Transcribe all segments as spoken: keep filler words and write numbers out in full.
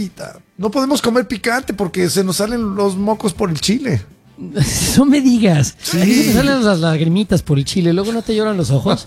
gripita. No podemos comer picante porque se nos salen los mocos por el chile. No me digas. Sí. Aquí se me salen las lagrimitas por el chile. Luego no te lloran los ojos.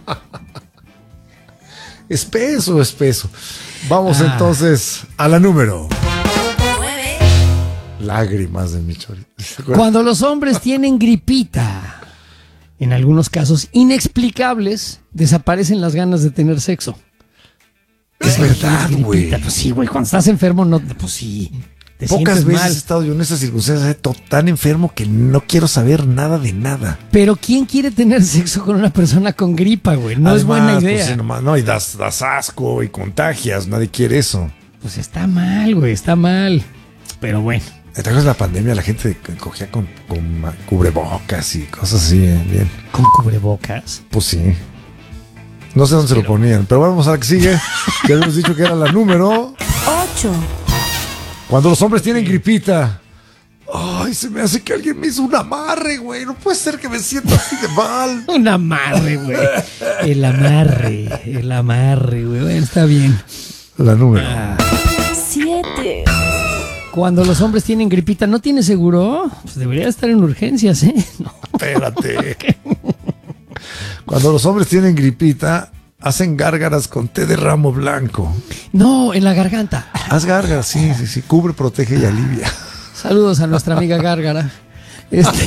Espeso, espeso. Vamos Ah. entonces a la número. nueve. Lágrimas de mi chorito. Cuando los hombres tienen gripita, en algunos casos inexplicables, desaparecen las ganas de tener sexo. Es verdad, Gripita, güey. Pues sí, güey. Cuando estás enfermo, no, pues sí. Te Pocas sientes veces mal. he estado yo en esas circunstancias eh, tan enfermo que no quiero saber nada de nada. Pero ¿quién quiere tener sexo con una persona con gripa, güey? No es buena Además, idea. Pues, sí, nomás, no, y das, das asco y contagias. Nadie quiere eso. Pues está mal, güey, está mal. Pero bueno. ¿Te acuerdas de la pandemia? La gente cogía con, con ma- cubrebocas y cosas así. eh, Bien. Con cubrebocas. Pues sí. No sé dónde se lo ponían. Pero vamos a la que sigue. Ya habíamos dicho que era la número. ocho. Cuando los hombres tienen gripita. Ay, se me hace que alguien me hizo un amarre, güey. No puede ser que me sienta así de mal. Un amarre, güey. El amarre, el amarre, güey. Bueno, está bien. La número. siete. Cuando los hombres tienen gripita, ¿no tiene seguro? Pues debería estar en urgencias, ¿eh? No. Espérate. Cuando los hombres tienen gripita, hacen gárgaras con té de ramo blanco. No, en la garganta. Haz gárgaras, sí, sí, sí. Cubre, protege y alivia. Saludos a nuestra amiga Gárgara. Este,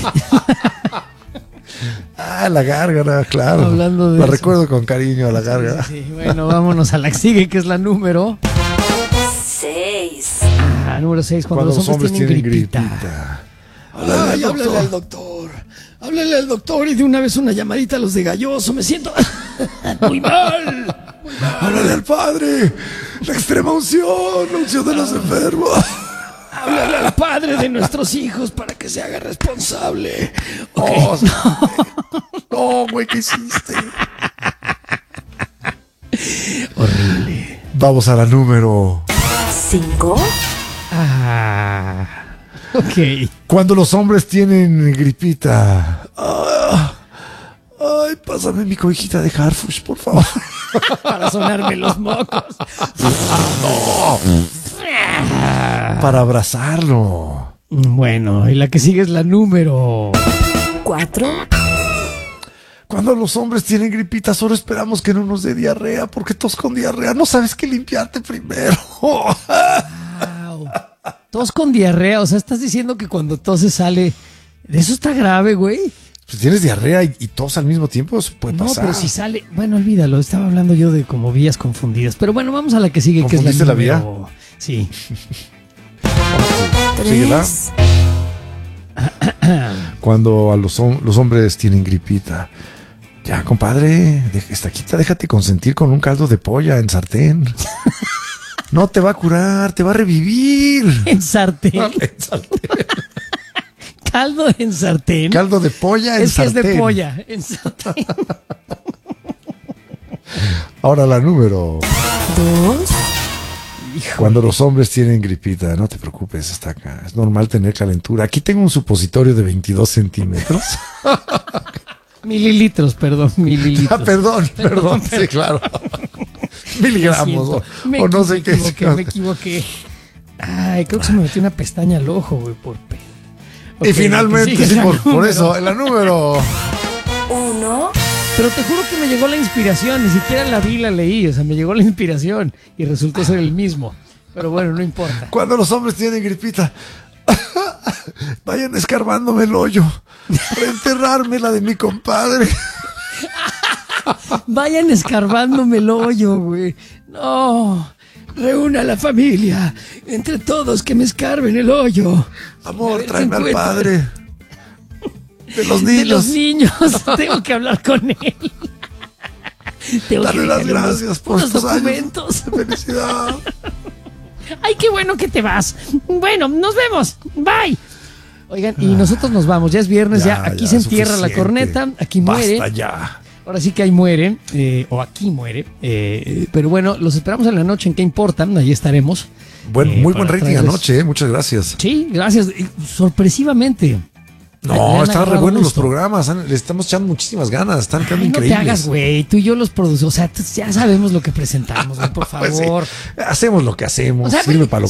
Ah, la gárgara, claro. Hablando de la eso. recuerdo con cariño a la gárgara. sí, bueno, vámonos a la que sigue, que es la número. seis. Ah, número seis, cuando, los hombres, tienen, gripita. Ay, háblale al doctor. Háblale al doctor y de una vez una llamadita a los de Galloso. Me siento muy mal. Háblale al padre. La extrema unción, la unción de los enfermos. Háblale al padre de nuestros hijos para que se haga responsable. Ok. Oh, no, güey, ¿qué hiciste? Horrible. Vamos a la número. cinco. Ah, ok. Cuando los hombres tienen gripita. Ah, ay, pásame mi cobijita de Harfush, por favor. Para sonarme los mocos. Para abrazarlo. Bueno, y la que sigue es la número. cuatro. Cuando los hombres tienen gripita, solo esperamos que no nos dé diarrea, porque tos con diarrea no sabes qué limpiarte primero. Wow. Tos con diarrea, o sea, estás diciendo que cuando toses sale. Eso está grave, güey. Si tienes diarrea y, y tos al mismo tiempo, eso puede No, pasar. pero si sale. Bueno, olvídalo, estaba hablando yo de como vías confundidas. Pero bueno, vamos a la que sigue, que es la ¿Confundiste la número. Sí. Síguela. tres. Cuando a los, hom- los hombres tienen gripita. Ya, compadre, deja, esta quita, déjate consentir con un caldo de polla en sartén. No te va a curar, te va a revivir. En sartén. En sartén. Caldo en sartén. Caldo de polla en es que sartén. es de polla. En sartén. Ahora la número. dos. Hijo. Cuando los hombres tienen gripita, no te preocupes, está acá. Es normal tener calentura. Aquí tengo un supositorio de veintidós centímetros. Mililitros, perdón, mililitros. Ah, perdón, perdón, sí, claro. Miligramos o, Me o no sé me qué. equivoqué, me equivoqué. Ay, creo que se me metió una pestaña al ojo, güey, por pe... Y Ok, finalmente, sigue sí, la por, por número. eso, en la número. uno. Pero te juro que me llegó la inspiración, ni siquiera la vi, la leí, o sea, me llegó la inspiración y resultó ser el mismo. Pero bueno, no importa. Cuando los hombres tienen gripita, vayan escarbándome el hoyo para enterrarme la de mi compadre. Vayan escarbándome el hoyo, güey. No, reúna a la familia, entre todos que me escarben el hoyo. A Amor, ver si tráeme al encuentro- padre. De los De los niños. niños, tengo que hablar con él. Tengo Dale que las dejarle unos- gracias por unos estos documentos. años de felicidad. Ay, qué bueno que te vas. Bueno, nos vemos. Bye. Oigan, y nosotros nos vamos. Ya es viernes, ya, aquí ya, se entierra la suficiente. corneta, aquí muere. Basta ya. Ahora sí que ahí muere, eh, o aquí muere. eh, pero bueno, los esperamos en la noche en ¿Qué importan? Ahí estaremos. Buen, Eh, muy para buen rating traerles- anoche, eh, muchas gracias. Sí, gracias. Y sorpresivamente. Le No, han están re agarrado buenos los gusto. programas, han- le estamos echando muchísimas ganas, están quedando Ay, no te increíbles. hagas, güey. Tú y yo los producimos. O sea, tú- ya sabemos lo que presentamos, güey, por Pues sí, favor. hacemos lo que hacemos, O sea, sirve para lo